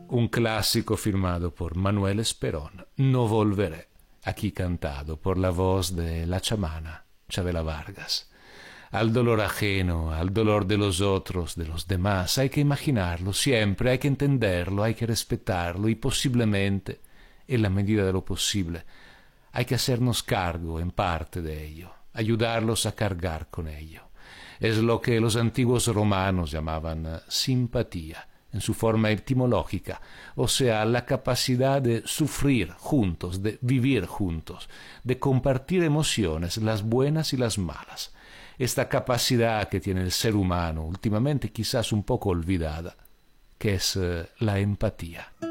un clásico firmado por Manuel Esperón, No volveré, aquí cantado por la voz de la chamana Chavela Vargas. Al dolor ajeno, al dolor de los otros, de los demás, hay que imaginarlo siempre, hay que entenderlo, hay que respetarlo y posiblemente, en la medida de lo posible, hay que hacernos cargo en parte de ello, ayudarlos a cargar con ello. Es lo que los antiguos romanos llamaban simpatía, en su forma etimológica, o sea, la capacidad de sufrir juntos, de vivir juntos, de compartir emociones, las buenas y las malas. Esta capacidad que tiene el ser humano, últimamente quizás un poco olvidada, que es la empatía.